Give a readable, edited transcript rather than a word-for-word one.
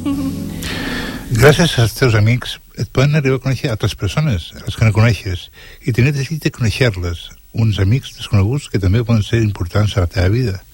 Gràcies als teus amics et poden arribar a conèixer altres persones, les que no coneixes, i tenir desig de conèixer-les, uns amics desconeguts que també poden ser importants a la teva vida.